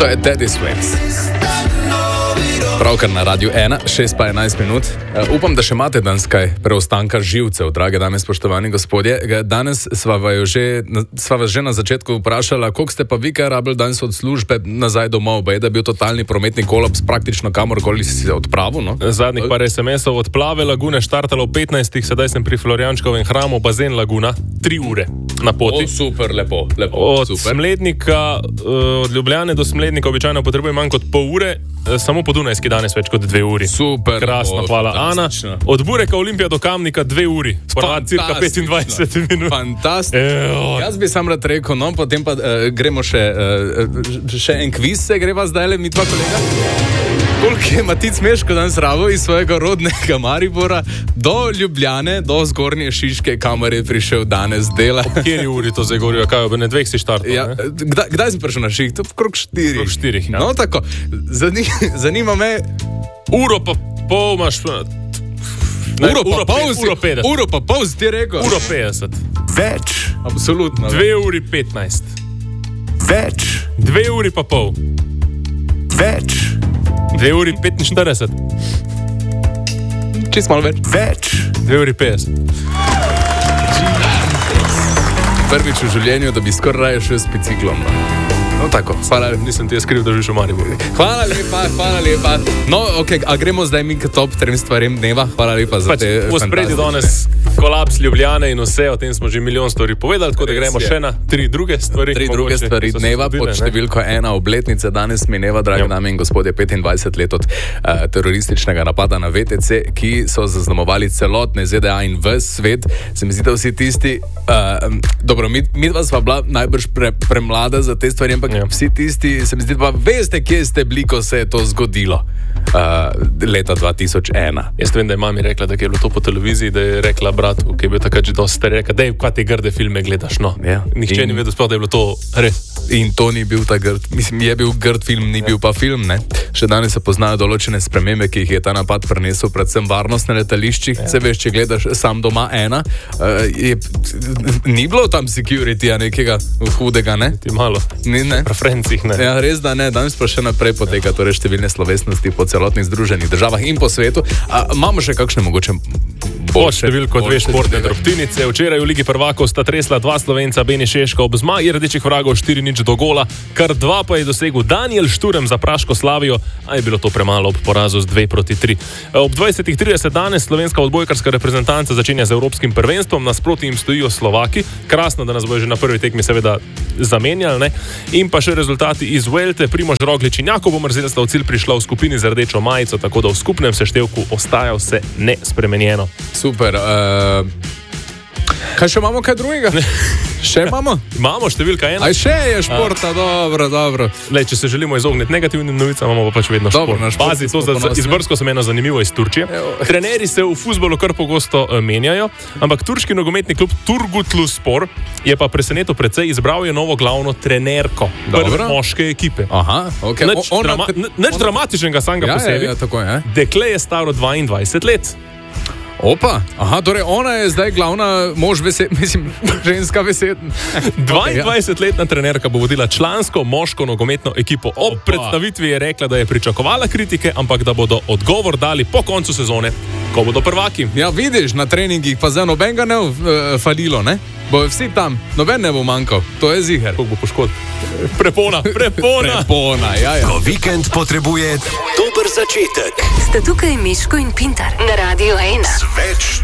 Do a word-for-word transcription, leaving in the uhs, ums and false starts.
To je Teddy Swims. Pravkar na Radiu ena, šest pa enajst minut. Uh, upam, da še imate danes kaj preostanka živcev, drage dame, spoštovani gospodje. Danes sva vas že, sva vas že na začetku vprašala, koliko ste pa vi kaj rabili danes od službe nazaj domov, ba je da bil totalni prometni kolaps praktično kamorkoli si se odpravil, no? Zadnjih par es em esov od Plave lagune štartalo v petnajstih, sedaj sem pri Florjančkovem hramu, bazen Laguna, tri ure na poti. O, super, lepo, lepo. Od super. Smlednika, od Ljubljane do Smlednika običajno potrebujem manj kot pol ure, samo po Dunajski danes več kot dve uri. Super. Krasno, hvala Ana. Od Bureka Olimpija do Kamnika dve uri. Ponavadi cirka petindvajset minut. Fantastično. Jaz bi sam rad rekel, no, potem pa uh, gremo še, uh, še en kviz se greva zdaj le, mi dva kolega. Koliko je Matic Meško danes rabo iz svojega rodnega Maribora do Ljubljane, do Zgornje Šiške, kamor je prišel danes dela? Ob kjeri uri to zdaj govorijo, kaj ob ne dveh si štartov? Ja, kdaj, kdaj sem prišel na ših? To krok štirih. Krok štirih, ja. No, tako. Zani, zanima me... Uro pa pol imaš... Ne, uro, uro, pa pol pe, uro petdeset. Uro pa pol si ti rekel? Uro petdeset. Več. Absolutno. Dve uri petnajst. Več. Dve uri pa pol. Več. Dve uri petinštirideset. Čist malo več. Več. Dve uri petdeset. Prvič v življenju, da bi skoraj raje šel s biciklom. No, tako. Hvala, nisem ti je skriv, da živiš v Mariboru. Hvala lepa, hvala lepa. No, ok, a gremo zdaj mi k top trem stvarem dneva. Hvala lepa za pač, te fantastične. V spredi danes kolaps Ljubljane in vse, o tem smo že milijon stvari povedali, tako da gremo še na tri druge stvari. Tri druge mogoče, stvari dneva, pod številko ena obletnice danes mineva, dragi dame in gospodje, petindvajset let od uh, terorističnega napada na ve te ce, ki so zaznamovali celotne ze de a in ves svet. Se mi zdi, da vsi tisti, uh, dobro, mi, mi dva sva bila najbrž pre, premlada za te stvari, ampak ja. Vsi tisti, se mi zdi, pa veste, kje ste bili, ko se je to zgodilo. Uh, leta dva tisoč ena. Jaz vem, da je mami rekla, da je bilo to po televiziji, da je rekla bratu, ki je bil takrat že dosti star, rekla, dej, kaj te grde filme gledaš, no. Ja. Nihče in, ni vedel sploh, da je bilo to res. In to ni bil ta grd, mislim, je bil grd film, ni ja. Bil pa film, ne. Še danes se poznajo določene spremembe, ki jih je ta napad prenesel, predvsem varnost na letališčih. Ja. Se veš, če gledaš sam doma ena, uh, je, ni bilo tam security-a nekega hudega, ne? Ti malo. Ni, ne? Preferencih, ne. Ja, res da ne, danes pa še naprej poteka, torej številne slovesnosti po celotnih združenih državah in po svetu. A, imamo še kakšne mogoče Pod številko dve športne drobtinice. Včeraj v Ligi prvakov sta tresla dva Slovenca, Beni Šeško ob zmagi rdečih vragov štiri nič do gola, kar dva pa je dosegel Daniel Šturm za Praško Slavijo, a je bilo to premalo ob porazu z dve proti tri. Ob dvajsetih trideset danes slovenska odbojkarska reprezentanca začenja z evropskim prvenstvom, nasproti jim stojijo Slovaki. Krasno, da nas bojo že na prvi tekmi seveda zamenjali, ne? In pa še rezultati iz Vuelte. Primož Roglič in Jakob Mrzel sta v cilj prišla v skupini z rdečo majico, tako da v skupnem seštevku ostaja vse nespremenjeno. Super. Uh, kaj še imamo, kaj drugega? Še imamo? Imamo številka ena. Aj še je športa, a. dobro, dobro. Lej, če se želimo izogniti negativnim novicam, imamo pa pač vedno dobro, šport. Pazi, to za, za, izbrsko sem eno zanimivo iz Turčije. Trenerji se v fuzbolu kar pogosto uh, menjajo, ampak turški nogometni klub Turgutluspor je pa presenetil precej, izbral je novo glavno trenerko prve moške ekipe. Aha, ok. Nič, ona, drama, nič ona, dramatičnega samega ja, po sebi. Ja, ja, tako je. Dekle je staro dvaindvajset let. Opa, aha, torej ona je zdaj glavna mož besed, mislim, ženska besed. dvaindvajsetletna trenerka bo vodila člansko moško nogometno ekipo. Ob Opa. predstavitvi je rekla, da je pričakovala kritike, ampak da bodo odgovor dali po koncu sezone, ko bodo prvaki. Ja, vidiš, na treningih pa za nobenega ne uh, falilo, ne? Bojo vsi tam, noben ne bo manjkal, to je ziher. Kako bo poškodb? Prepona, prepona. Prepona, ja, ja. Ko vikend potrebuje dober začetek. Sta tukaj Miško in Pintar na Radiu ena. Več